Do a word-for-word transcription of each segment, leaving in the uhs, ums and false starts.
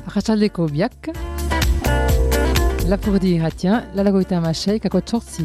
Arratsaldeko biak, Lapurdi irratia, lalagoita amasei, kako txortzi.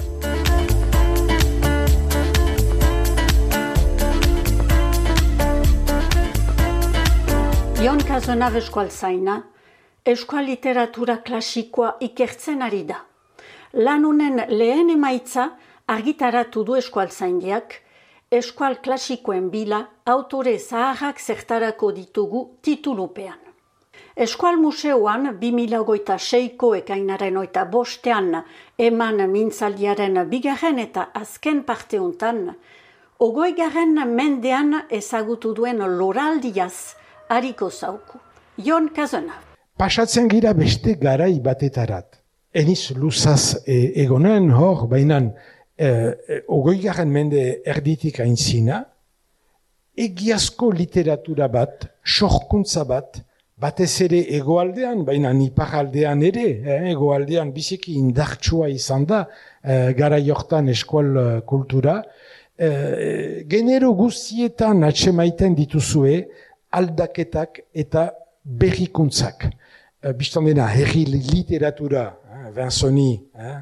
Jon Cazenave eskualtzaina, euskal literatura klasikoa ikertzen ari da. Lan honen lehen emaitza argitaratu du eskualtzaindiak, eskual klasikoen bila autore zaharrak zertarako ditugu titulupean. Eskual museoan bi mila hogeita seiko ekainaren oita bostean eman mintzaldiaren bigarren eta azken parteuntan, hogeigarren mendean ezagutu duen loraldiaz hariko zauku. Jon Cazenave. Pasatzen gira beste garai batetarat. Eniz luzaz e, egonen hor, bainan hogeigarren e, mende erditik aintzina, egiazko literatura bat, sorkuntza bat, batez ere egoaldean, baina iparaldean ere, eh, egoaldean biziki indartsua izan da, eh, gara jortan eskual kultura, eh, genero guztietan atsemaiten dituzue aldaketak eta berrikuntzak. Eh, Bistan dena, herri literatura, eh, Vinconi, eh,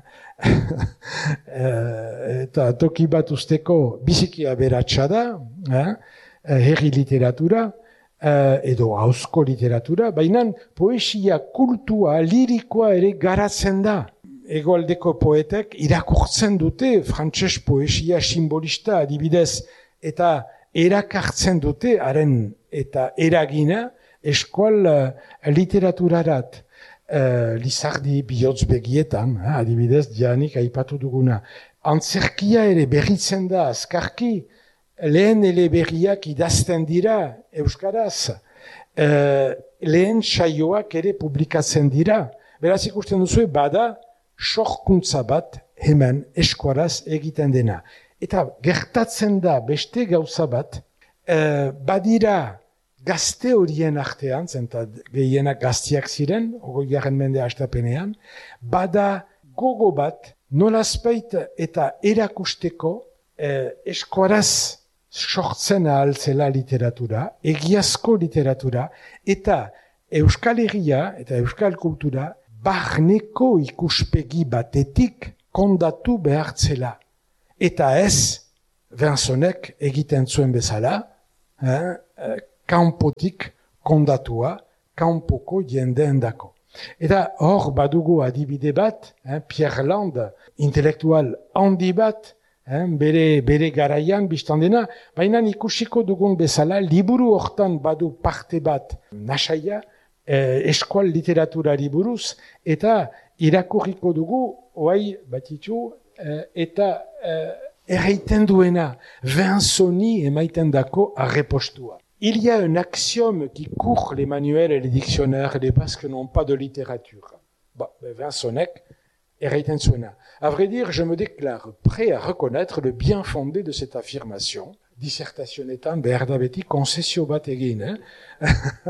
eta toki bat usteko biziki aberatsa da, eh, herri literatura, Uh, edo hauzko literatura, baina poesia kultua, lirikoa ere garatzen da. Egoaldeko poetek irakurtzen dute frantses poesia simbolista adibidez, eta erakartzen dute haren eta eragina eskual uh, literaturarat. Uh, Lizardi bihotz begietan, eh, adibidez, dianik aipatu duguna. Antzerkia ere berritzen da azkarki, lehen eleberriak idazten dira euskaraz, e, lehen saioak ere publikatzen dira. Beraz ikusten duzu, bada sorkuntza bat hemen eskuaraz egiten dena. Eta gertatzen da beste gauza bat, e, badira gazte horien artean, zenta gehienak gaztiak ziren, hogeigarren mende hastapenean, bada gogo bat nolazpait eta erakusteko e, eskuaraz sortzen ahaltzela literatura, egiazko literatura, eta Euskal Herria eta Euskal kultura barneko ikuspegi batetik kondatu behartzela. Eta ez, Vincenek egiten zuen bezala, eh, eh, kanpotik kondatua, kanpoko jendeendako. Eta hor badugu adibide bat, eh, Pierre Land, intelektual handi bat, Eh, bere, bere garaian biztan dena, baina ikusiko dugun bezala, liburu hortan badu parte bat nasaia, eh, eskual literaturari buruz, eta irakurriko dugu, oai batitzu, eh, eta eh, erraiten duena, Vinconi emaiten dako arrepostua. Il y a un axiome qui court les manuels et les dictionnaires des Basques n'ont pas de littérature. Bon, Vincenek, erraiten zuena. À vrai dire, je me déclare prêt à reconnaître le bien fondé de cette affirmation. Dissertazionetan behar da beti konsesio bat egin, eh?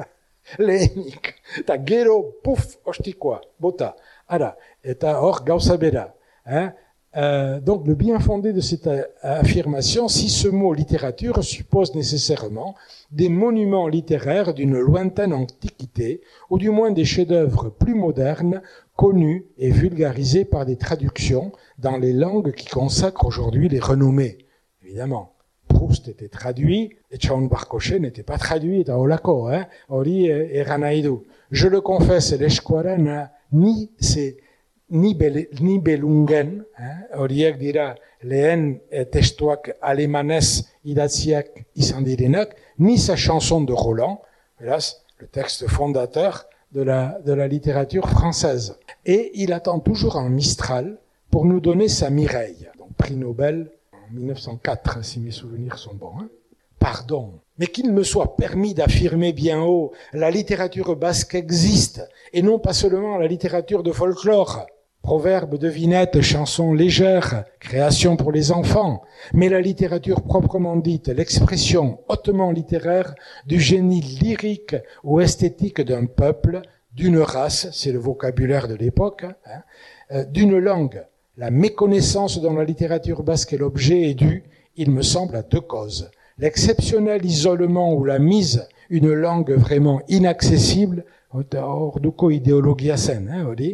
Lehenik. Eta gero, puf, ostikoa, bota. Ara, eta hor gauza bera. Eh? Euh, donc, le bien fondé de cette euh, affirmation, si ce mot littérature suppose nécessairement des monuments littéraires d'une lointaine antiquité, ou du moins des chefs-d'œuvre plus modernes, connus et vulgarisés par des traductions dans les langues qui consacrent aujourd'hui les renommées. Évidemment, Proust était traduit, et Tchaoun Barcochet n'était pas traduit, eta holako, hein, hori eran nahi du. Je le confesse, l'eskuara ni c'est ni, bel, ni belungen, horiek eh, dira lehen eh, testuak alemanez idatziak izan direnak, ni sa chanson de Roland, hélas, le texte fondateur de la, de la littérature française. Et il attend toujours un Mistral pour nous donner sa Mireille, donc prix Nobel en mille neuf cent quatre, si mes souvenirs sont bons. Hein. Pardon, mais qu'il me soit permis d'affirmer bien haut, la littérature basque existe, et non pas seulement la littérature de folklore. Proverbes, devinettes, chansons légères, créations pour les enfants, mais la littérature proprement dite, l'expression hautement littéraire du génie lyrique ou esthétique d'un peuple, d'une race, c'est le vocabulaire de l'époque, hein, euh, d'une langue. La méconnaissance dont la littérature basque est l'objet est due, il me semble, à deux causes. L'exceptionnel isolement ou la mise, une langue vraiment inaccessible, orduko ideologia zen, eh, hori,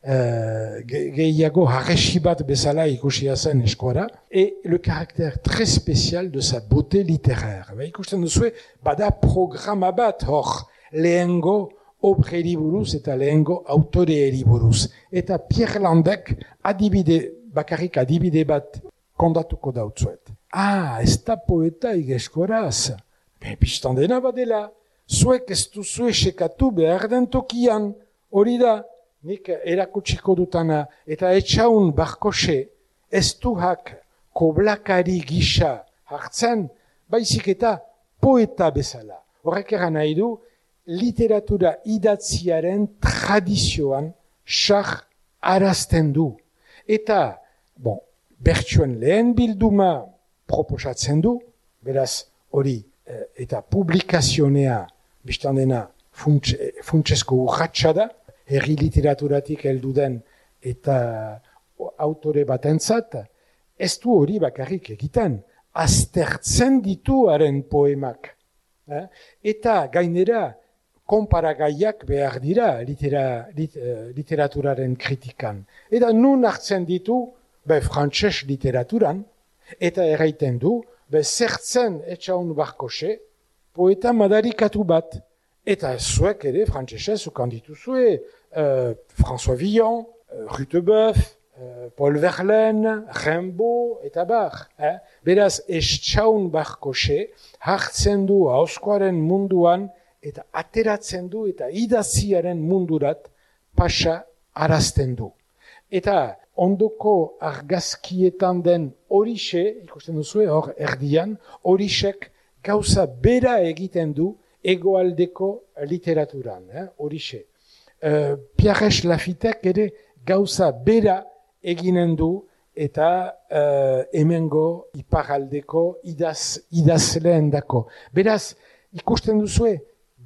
uh, gehiago harresi bat bezala ikusia zen eskora, et le caractère très spécial de sa beauté littéraire. Ba, ikusten duzue, bada programa bat hor, lehengo obreri buruz eta lehengo autoreeri buruz. Eta Pierre Landek adibide, bakarrik adibide bat kondatuko dautzuet. Ah, ez da poeta igeskoraz. Be, biztan dena badela. Zuek ez duzue sekatu behar den tokian. Hori da, nik erakutsiko dutana. Eta etxaun barkose, ez duhak koblakari gisa hartzen, baizik eta poeta bezala. Horrek eran nahi du, literatura idatziaren tradizioan sar arazten du. Eta, bon, bertsuen lehen bilduma proposatzen du, beraz hori, eta publikazionea, biztan dena, funtsesko urratxa da, herri literaturatik heldu den eta autore batentzat, ez du hori bakarrik egiten, aztertzen ditu haren poemak. Eh? Eta gainera, konparagaiak behar dira litera, lit, literaturaren kritikan. Eta nun hartzen ditu, be frantses literaturan, eta erraiten du, be zertzen etxaun barkose, poeta madarikatu bat. Eta zuek ere, frantsesez, ukan dituzue, uh, François Villon, uh, Rutebeuf, uh, Paul Verlaine, Rimbaud, eta bar. Eh? Beraz, etxaun barkose, hartzen du hauskoaren munduan, eta ateratzen du eta idaziaren mundurat pasa arazten du. Eta ondoko argazkietan den horixe, ikusten duzue, hor erdian, horixek gauza bera egiten du hegoaldeko literaturan, eh? horixe. Uh, Pierre Lafitek ere gauza bera eginen du eta uh, hemengo iparaldeko idaz, idazleen dako. Beraz, ikusten duzue,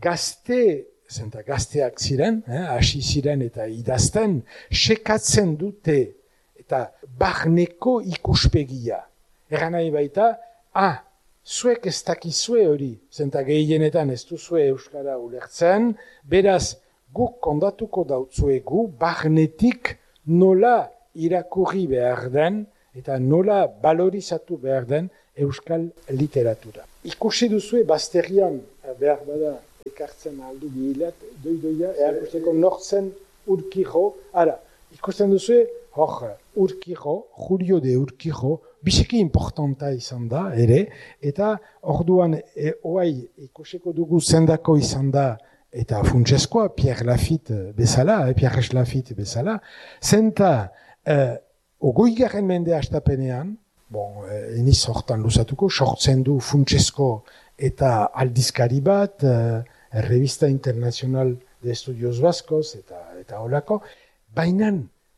gazte, zenta gazteak ziren, eh, hasi ziren eta idazten, sekatzen dute eta barneko ikuspegia. Eran nahi baita, ah, zuek ez dakizue hori, zenta gehienetan ez duzue euskara ulertzen, beraz, guk kondatuko dautzuegu, barnetik nola irakurri behar den, eta nola balorizatu behar den euskal literatura. Ikusi duzue, bazterian behar bada, ekartzen aldu bihilat, doidoia, erakusteko nortzen Urkijo. Ara, ikusten duzu, hor, Urkijo, Julio de Urkijo, biziki importanta izan da, ere, eta orduan, e, oai, ikusiko dugu zendako izan da, eta funtseskoa, Pierre Lafitte bezala, eh, Pierre Lafitte bezala, zenta, eh, ogoigarren mende astapenean, bon, eh, eniz hortan luzatuko, sortzen du funtsesko eta aldizkari bat, uh, Revista Internacional de Estudios Vascos, eta, eta holako, bainan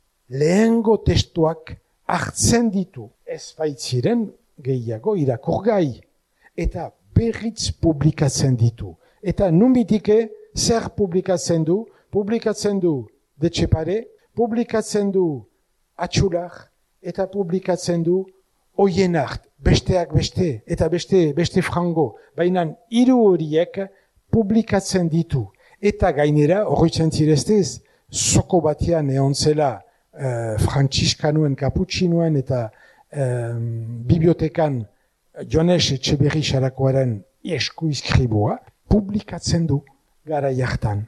lehengo testuak hartzen ditu, ez baitziren gehiago irakurgai, eta berriz publikatzen ditu. Eta numbitike zer publikatzen du, publikatzen du Detxepare, publikatzen du Atxular, eta publikatzen du Oienart, besteak beste, eta beste, beste frango, baina hiru horiek publikatzen ditu. Eta gainera, horretzen zireztez, soko batean egon zela uh, Franciskanuen, Kaputxinuen eta uh, bibliotekan Jones Etxeberri Xarakoaren esku izkribua, publikatzen du gara jartan.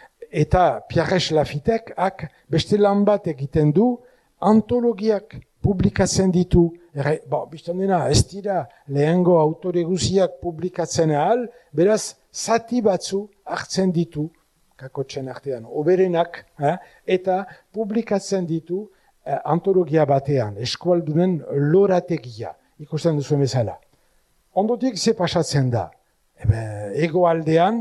Eta Pierre Lafitek ak beste lan bat egiten du, antologiak publikatzen ditu, Erre, bo, biztan dena, ez dira lehengo autore guziak publikatzen ahal, beraz, zati batzu hartzen ditu, kakotxen artean, oberenak, eh, eta publikatzen ditu eh, antologia batean, eskualdunen lorategia, ikusten duzu bezala. Ondotik ze pasatzen da, Ebe, ego aldean,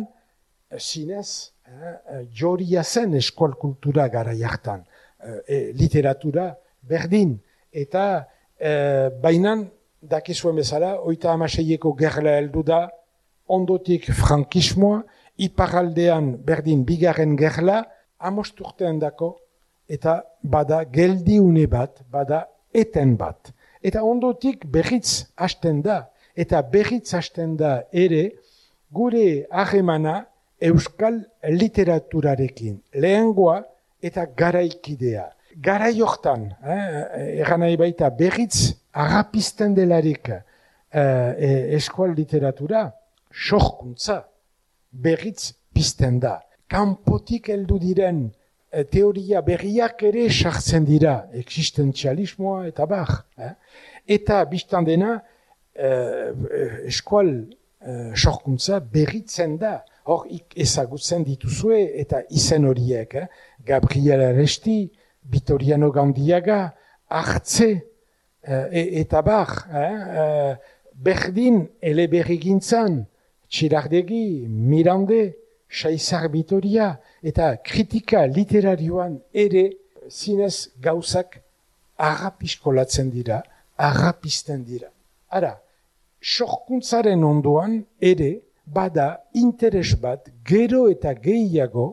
zinez, eh, joria zen eskual kultura gara jartan, eh, literatura berdin, eta E, bainan, dakizuen bezala, oita amaseieko gerla heldu da, ondotik frankismoa, iparaldean berdin bigarren gerla, amosturtean dako, eta bada geldiune bat, bada eten bat. Eta ondotik berriz hasten da, eta berriz hasten da ere, gure harremana euskal literaturarekin. Lehengoa eta garaikidea. Garai hortan, eh, egan nahi baita berriz agapizten delarik eh, eskual literatura, sorkuntza berriz pizten da. Kanpotik heldu diren eh, teoria berriak ere sartzen dira, existentzialismoa eta bar. Eh? Eta biztan dena, eh, eskual eh, sorkuntza berritzen da. Hor ezagutzen dituzue eta izen horiek, eh? Gabriel Aresti, Vitoriano Gandiaga, Artze, e, eta bar, eh? Berdin eleberrigintzan, Txirardegi, Mirande, Saizar Vitoria, eta kritika literarioan ere zinez gauzak arrapiskolatzen dira, arrapisten dira. Ara, sorkuntzaren ondoan ere bada interes bat gero eta gehiago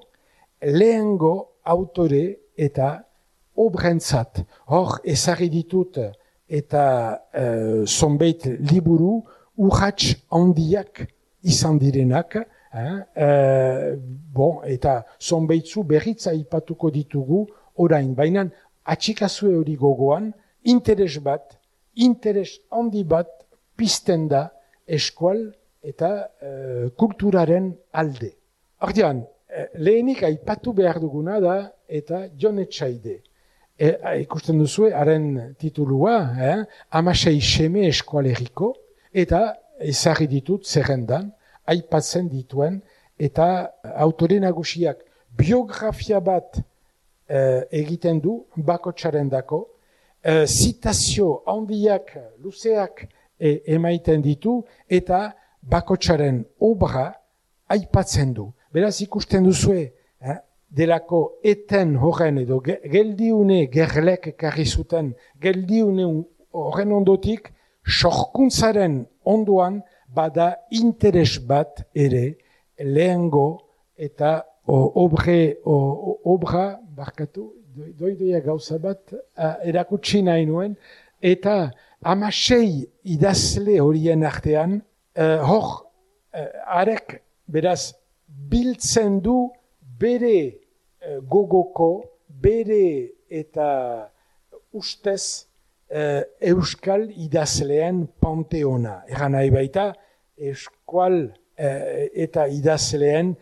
lehengo autore eta obrentzat. Hor, ezagri ditut eta uh, zonbait liburu urrats handiak izan direnak, eh? uh, bon, eta zonbaitzu berritza aipatuko ditugu orain. Baina atxikazue hori gogoan, interes bat, interes handi bat pizten da eskual eta uh, kulturaren alde. Ordean, uh, lehenik aipatu behar duguna da eta Jon Etxaide. E, ikusten duzue, haren titulua, eh? Hamasei seme eskualeriko, eta ezarri ditut zerrendan, aipatzen dituen, eta autore nagusiak biografia bat eh, egiten du, bakotsaren dako, eh, zitazio handiak, luzeak e, emaiten ditu, eta bakotsaren obra aipatzen du. Beraz ikusten duzue, eh? delako eten horren edo geldiune gerlek ekarri zuten, geldiune horren ondotik, sorkuntzaren ondoan bada interes bat ere lehengo eta o, obre, o, o, obra, barkatu, doidoia gauza bat, a, erakutsi nahi nuen, eta hamasei idazle horien artean, uh, hor, uh, arek, beraz, biltzen du bere gogoko, bere eta ustez eh, euskal idazleen panteona. Egan nahi baita, eskual eh, eta idazleen